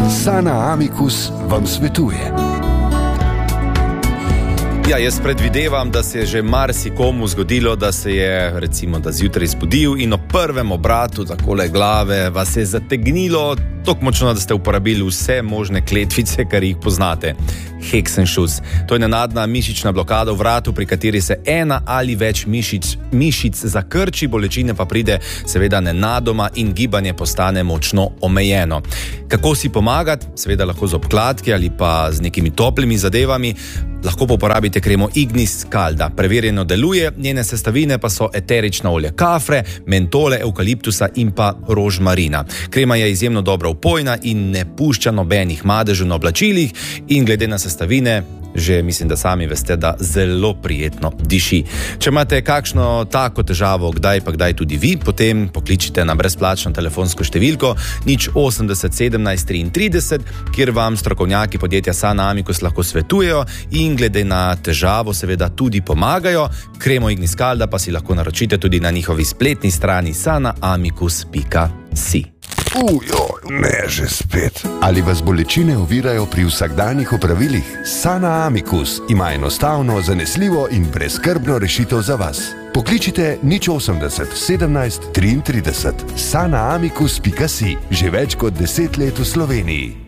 Sana Amicus vam svetuje. Ja, jaz predvidevam, da se je že marsikomu zgodilo, da se je recimo da zjutraj zbudil in ob prvem obratu takole glave vas je zategnilo tako močno, da ste uporabili vse možne kletvice, kar jih poznate. Hexenschuss. To je nenadna mišična blokada v vratu, pri kateri se ena ali več mišic zakrči, bolečine pa pride seveda nenadoma in gibanje postane močno omejeno. Kako si pomagati? Seveda lahko z obkladki ali pa z nekimi toplimi zadevami. Lahko uporabite kremo Ignis Scalda. Preverjeno deluje, njene sestavine pa so eterična olja kafre, mentole, evkaliptusa in pa rožmarina. Krema je izjemno dobro vpojna in ne pušča nobenih madežev na oblačilih in glede na sestavine, že mislim, da sami veste, da zelo prijetno diši. Če imate kakšno tako težavo, kdaj tudi vi, potem pokličite na brezplačno telefonsko številko 080 17 33, kjer vam strokovnjaki podjetja Sana Amicus lahko svetujejo in glede na težavo seveda tudi pomagajo. Kremo Ignis Scalda pa si lahko naročite tudi na njihovi spletni strani sanaamicus.si. Ne že spet. Ali vas bolečine ovirajo pri vsakdanjih opravilih? Sana Amicus ima enostavno, zanesljivo in brezskrbno rešitev za vas. Pokličite 080 17 33. sanaamicus.si. Že več kot 10 let v Sloveniji.